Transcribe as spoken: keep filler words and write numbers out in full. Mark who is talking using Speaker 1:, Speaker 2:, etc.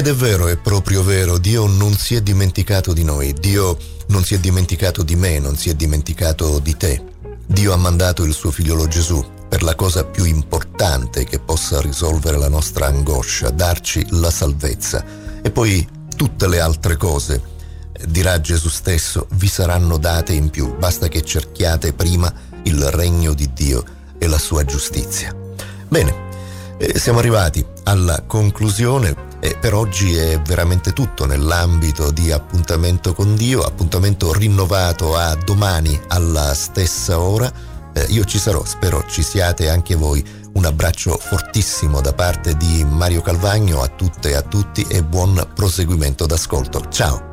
Speaker 1: Ed è vero, è proprio vero, Dio non si è dimenticato di noi, Dio non si è dimenticato di me, non si è dimenticato di te. Dio ha mandato il suo figliolo Gesù per la cosa più importante che possa risolvere la nostra angoscia, darci la salvezza. E poi tutte le altre cose, dirà Gesù stesso, vi saranno date in più, basta che cerchiate prima il regno di Dio e la sua giustizia. Bene, eh, siamo arrivati alla conclusione. E per oggi è veramente tutto nell'ambito di Appuntamento con Dio, appuntamento rinnovato a domani alla stessa ora. Eh, io ci sarò, spero ci siate anche voi. Un abbraccio fortissimo da parte di Mario Calvagno a tutte e a tutti e buon proseguimento d'ascolto. Ciao!